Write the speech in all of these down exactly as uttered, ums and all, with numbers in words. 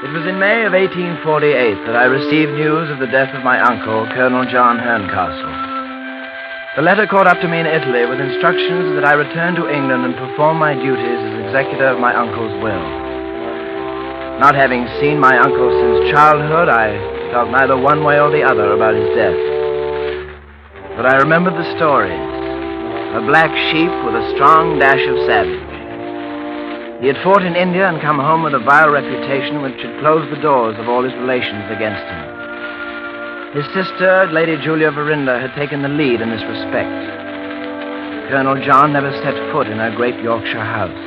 It was in May of eighteen forty-eight that I received news of the death of my uncle, Colonel John Herncastle. The letter caught up to me in Italy with instructions that I return to England and perform my duties as executor of my uncle's will. Not having seen my uncle since childhood, I felt neither one way or the other about his death. But I remembered the stories. A black sheep with a strong dash of savage. He had fought in India and come home with a vile reputation which had closed the doors of all his relations against him. His sister, Lady Julia Verinder, had taken the lead in this respect. Colonel John never set foot in her great Yorkshire house.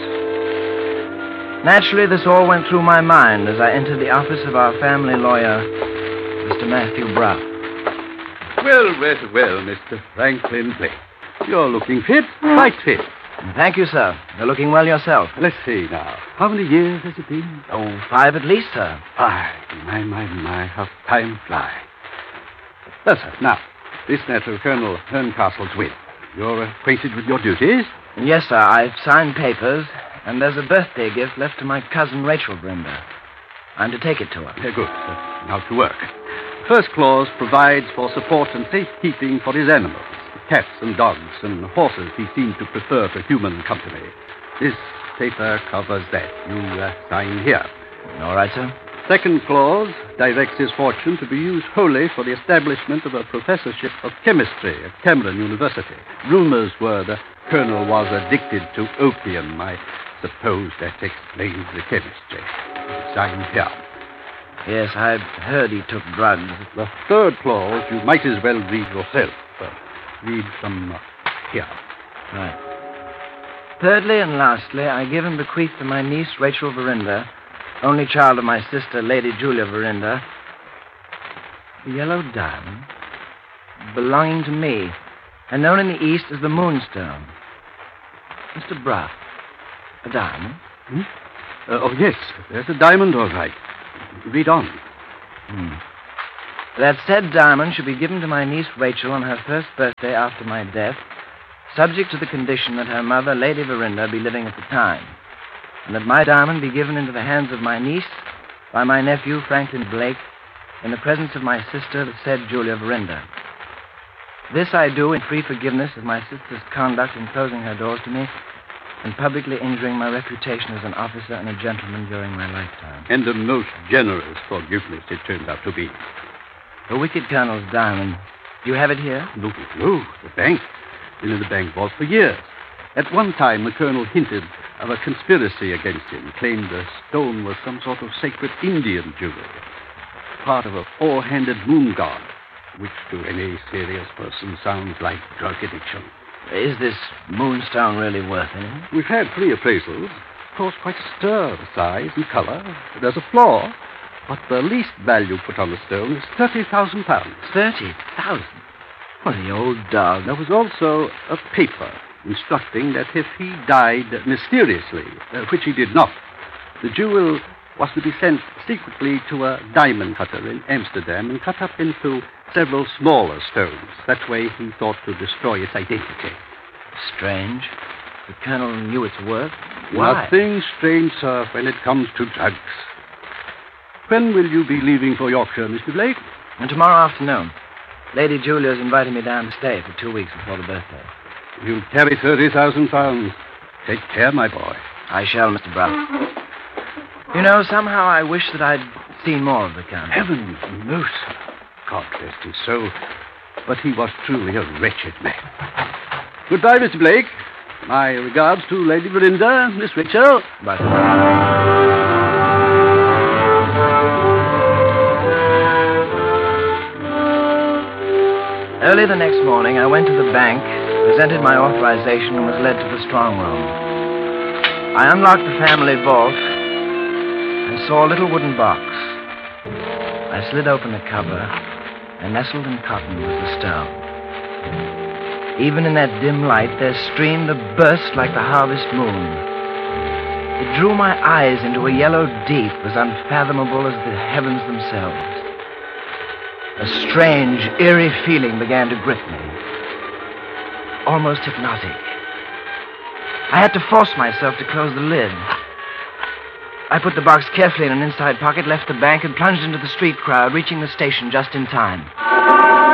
Naturally, this all went through my mind as I entered the office of our family lawyer, Mister Matthew Brough. Well, well, well, Mister Franklin Blake. You're looking fit, quite fit. Thank you, sir. You're looking well yourself. Let's see now. How many years has it been? Oh, five at least, sir. Five. My, my, my, how time flies. Yes, sir. Now, this letter of Colonel Herncastle's will. You're acquainted with your duties? Yes, sir. I've signed papers, and there's a birthday gift left to my cousin Rachel Verinder. I'm to take it to her. Yeah, good. Uh, now to work. First clause provides for support and safekeeping for his animals. Cats and dogs and horses he seemed to prefer to human company. This paper covers that. You uh, sign here. All right, sir. Second clause directs his fortune to be used wholly for the establishment of a professorship of chemistry at Cameron University. Rumors were the colonel was addicted to opium. I suppose that explains the chemistry. Sign here. Yes, I've heard he took drugs. The third clause you might as well read yourself. Uh, Read from uh, here. Right. Thirdly and lastly, I give and bequeath to my niece, Rachel Verinder, only child of my sister, Lady Julia Verinder, a yellow diamond belonging to me and known in the East as the Moonstone. Mister Brough, a diamond? Hmm? Uh, oh, yes, there's a diamond, all right. Read on. Hmm. That said diamond should be given to my niece Rachel on her first birthday after my death, subject to the condition that her mother, Lady Verinder, be living at the time, and that my diamond be given into the hands of my niece by my nephew, Franklin Blake, in the presence of my sister, the said Julia Verinder. This I do in free forgiveness of my sister's conduct in closing her doors to me and publicly injuring my reputation as an officer and a gentleman during my lifetime. And a most generous forgiveness it turned out to be. The wicked colonel's diamond. Do you have it here? No, no, the bank. Been in the bank vault for years. At one time, the colonel hinted of a conspiracy against him, claimed the stone was some sort of sacred Indian jewel, part of a four-handed moon god, which to any serious person sounds like drug addiction. Is this moonstone really worth anything? We've had three appraisals. Of course, quite a stir of size and color. There's a flaw. But the least value put on the stone is thirty thousand pounds. thirty thousand? Well, the old dog. There was also a paper instructing that if he died mysteriously, uh, which he did not, the jewel was to be sent secretly to a diamond cutter in Amsterdam and cut up into several smaller stones. That way he thought to destroy its identity. Strange. The colonel knew its worth. Why? Nothing strange, sir, when it comes to drugs. When will you be leaving for Yorkshire, Mister Blake? And tomorrow afternoon. Lady Julia's invited me down to stay for two weeks before the birthday. You'll carry thirty thousand pounds. Take care, my boy. I shall, Mister Brough. You know, somehow I wish that I'd seen more of the colonel. Heavens, no, sir. God rest his soul. But he was truly a wretched man. Goodbye, Mister Blake. My regards to Lady Verinder, Miss Rachel. Bye. Early the next morning, I went to the bank, presented my authorization, and was led to the strong room. I unlocked the family vault and saw a little wooden box. I slid open the cover, and nestled in cotton was the stone. Even in that dim light, there streamed a burst like the harvest moon. It drew my eyes into a yellow deep as unfathomable as the heavens themselves. A strange, eerie feeling began to grip me. Almost hypnotic. I had to force myself to close the lid. I put the box carefully in an inside pocket, left the bank, and plunged into the street crowd, reaching the station just in time.